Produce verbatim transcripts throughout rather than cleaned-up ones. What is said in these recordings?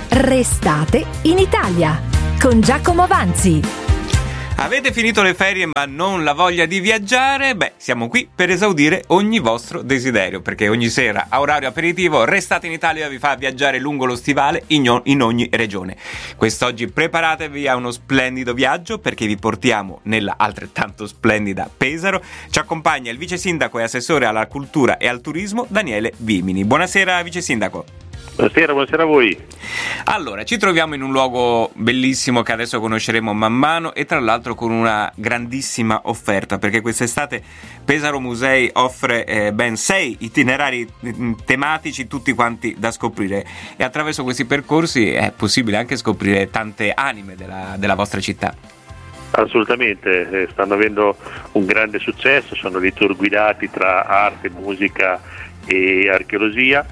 Restate in Italia con Giacomo Vanzi. Avete finito le ferie ma non la voglia di viaggiare? Beh, siamo qui per esaudire ogni vostro desiderio, perché ogni sera a orario aperitivo Restate in Italia vi fa viaggiare lungo lo stivale in, o- in ogni regione. Quest'oggi preparatevi a uno splendido viaggio, perché vi portiamo nella altrettanto splendida Pesaro. Ci accompagna il vice sindaco e assessore alla cultura e al turismo Daniele Vimini. Buonasera vice sindaco. Buonasera, buonasera a voi. Allora, ci troviamo in un luogo bellissimo che adesso conosceremo man mano, e tra l'altro con una grandissima offerta, perché quest'estate Pesaro Musei offre eh, ben sei itinerari mh, tematici, tutti quanti da scoprire, e attraverso questi percorsi è possibile anche scoprire tante anime della, della vostra città. Assolutamente, stanno avendo un grande successo, sono dei tour guidati tra arte, musica e archeologia,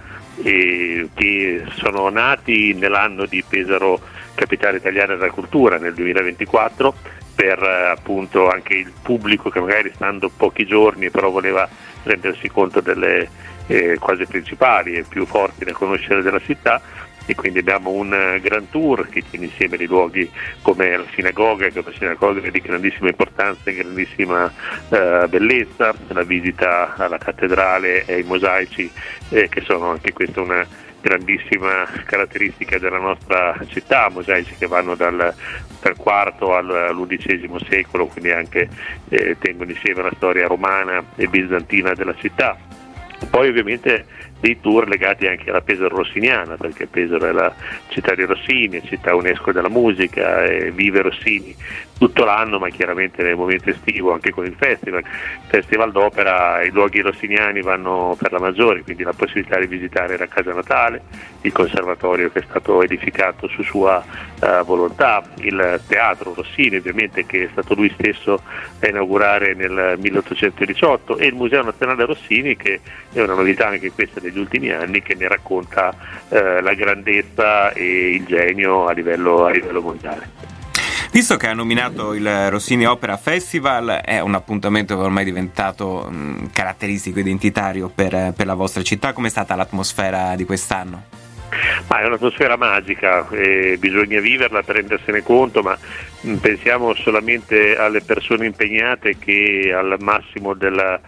e che sono nati nell'anno di Pesaro Capitale Italiana della Cultura nel duemilaventiquattro, per appunto anche il pubblico che magari stando pochi giorni però voleva rendersi conto delle eh, cose principali e più forti da conoscere della città. E quindi abbiamo un gran tour che tiene insieme dei luoghi come la sinagoga, che è una sinagoga di grandissima importanza e grandissima eh, bellezza, la visita alla cattedrale e ai mosaici, eh, che sono anche questa una grandissima caratteristica della nostra città, mosaici che vanno dal, dal quarto all'undicesimo secolo, quindi anche eh, tengono insieme la storia romana e bizantina della città. Poi ovviamente dei tour legati anche alla Pesaro rossiniana, perché Pesaro è la città di Rossini, città UNESCO della musica, e vive Rossini tutto l'anno, ma chiaramente nel momento estivo anche con il festival. Festival d'Opera, i luoghi rossiniani vanno per la maggiore, quindi la possibilità di visitare la Casa Natale, il conservatorio che è stato edificato su sua uh, volontà, il teatro Rossini ovviamente che è stato lui stesso a inaugurare nel milleottocentodiciotto, e il Museo Nazionale Rossini, che è una novità anche questa degli ultimi anni, che ne racconta uh, la grandezza e il genio a livello, a livello mondiale. Visto che ha nominato il Rossini Opera Festival, è un appuntamento che ormai è diventato mh, caratteristico, identitario per, per la vostra città. Com'è stata l'atmosfera di quest'anno? Ma è un'atmosfera magica, eh, bisogna viverla per rendersene conto, ma mh, pensiamo solamente alle persone impegnate che al massimo della,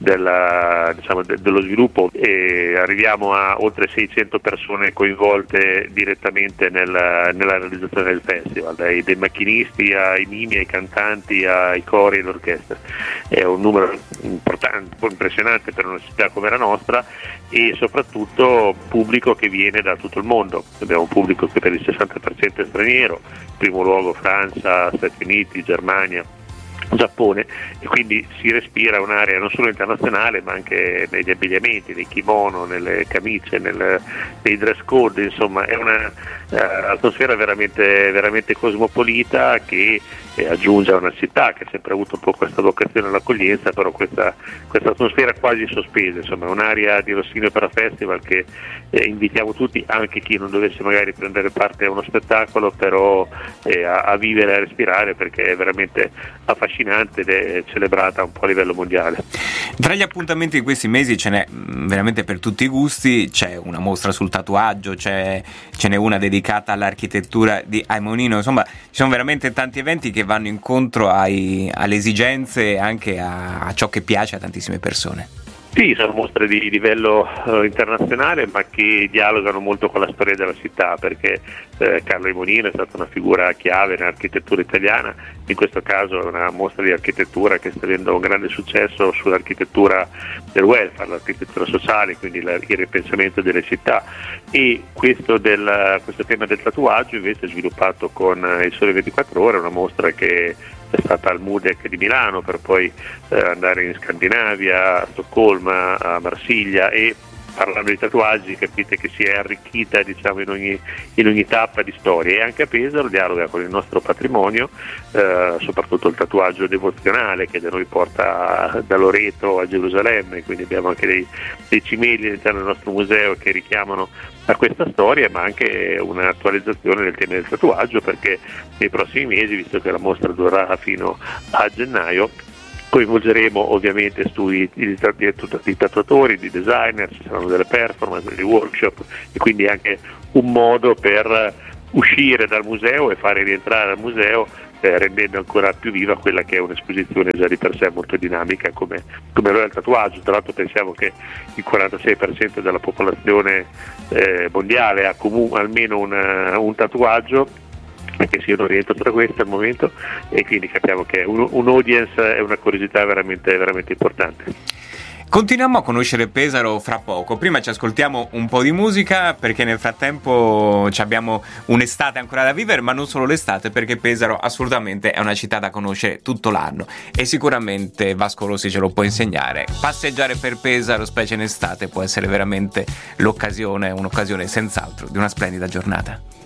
della, diciamo, de, dello sviluppo, e arriviamo a oltre seicento persone coinvolte direttamente nel, nella realizzazione del festival, dai, dai macchinisti ai mimi, ai cantanti, ai cori e all'orchestra. È un numero importante, un po' impressionante per una città come la nostra, e soprattutto pubblico che viene da tutto il mondo. Abbiamo un pubblico che per il sessanta per cento è straniero, in primo luogo Francia, Stati Uniti, Germania, Giappone, e quindi si respira un'area non solo internazionale ma anche negli abbigliamenti, nei kimono, nelle camicie, nel, nei dress code, insomma è una uh, atmosfera veramente, veramente cosmopolita, che eh, aggiunge a una città che ha sempre avuto un po' questa vocazione all'accoglienza, però questa, questa atmosfera quasi sospesa, insomma è un'area di Rossini Opera Festival che eh, invitiamo tutti, anche chi non dovesse magari prendere parte a uno spettacolo, però eh, a, a vivere e a respirare, perché è veramente affascinante ed è celebrata un po' a livello mondiale. Tra gli appuntamenti di questi mesi ce n'è veramente per tutti i gusti. C'è una mostra sul tatuaggio, c'è, ce n'è una dedicata all'architettura di Aimonino, insomma ci sono veramente tanti eventi che vanno incontro ai, alle esigenze e anche a, a ciò che piace a tantissime persone. Sì, sono mostre di livello uh, internazionale, ma che dialogano molto con la storia della città, perché eh, Carlo Aimonino è stata una figura chiave nell'architettura italiana. In questo caso è una mostra di architettura che sta avendo un grande successo sull'architettura del welfare, l'architettura sociale, quindi la, il ripensamento delle città, e questo, del, questo tema del tatuaggio invece è sviluppato con il Sole ventiquattro Ore, una mostra che è stata al Mudec di Milano, per poi eh, andare in Scandinavia, a Stoccolma, a Marsiglia, e parlando di tatuaggi capite che si è arricchita, diciamo, in ogni, in ogni tappa di storia, e anche a Pesaro dialoga con il nostro patrimonio, eh, soprattutto il tatuaggio devozionale che da noi porta da Loreto a Gerusalemme, quindi abbiamo anche dei, dei cimeli all'interno del nostro museo che richiamano a questa storia, ma anche un'attualizzazione del tema del tatuaggio, perché nei prossimi mesi, visto che la mostra durerà fino a gennaio, Coinvolgeremo ovviamente studi di, di, di tatuatori, di designer, ci saranno delle performance, dei workshop, e quindi anche un modo per uscire dal museo e fare rientrare al museo, eh, rendendo ancora più viva quella che è un'esposizione già di per sé molto dinamica come, come lo è il tatuaggio. Tra l'altro pensiamo che il quarantasei per cento della popolazione eh, mondiale ha comunque almeno una, un tatuaggio, che si orienta tra questi al momento, e quindi capiamo che un, un audience è una curiosità veramente, veramente importante. Continuiamo a conoscere Pesaro fra poco. Prima ci ascoltiamo un po' di musica, perché nel frattempo abbiamo un'estate ancora da vivere, ma non solo l'estate, perché Pesaro assolutamente è una città da conoscere tutto l'anno, e sicuramente Vasco Rossi ce lo può insegnare. Passeggiare per Pesaro, specie in estate, può essere veramente l'occasione, un'occasione senz'altro di una splendida giornata.